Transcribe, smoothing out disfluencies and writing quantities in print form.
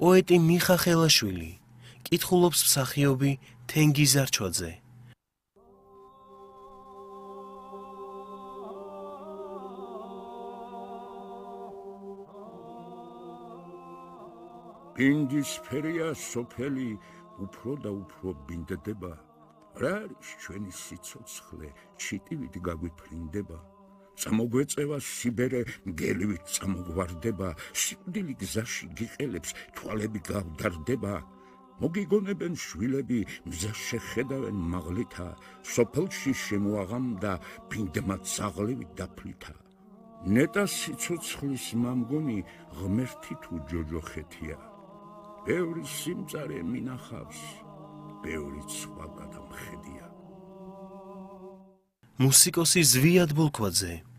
პოეტი მიხა ხელაშვილი, კითხულობს მსახიობი თენგიზ არჩვაძე. ბინდის ფერია სოფელი უფრო და უფრო ბინდდება. რა არის ჩვენი სიცოცხლე, ჩიტივით გაგვიფრინდება. წამოგვეწევა სიბერე, მგელივით წამოგვარდება, სიკვდილი გზაში გიყელებს, თვალები გავდარდება. მოგიგონებენ შვილები, მზას შეხედავენ მაღლითა, სოფელში შემოაღამდა ბინდმა ძაღლივით დაფლითა. ნეტა სიცოცხლის მამგონი ღმერთი თუ ჯოჯოხეთია. ბევრი სიმწარე მინახავს, ბევრი სხვა გადამხედია. მუსიკოსი ზვიად ბოლქვაძე.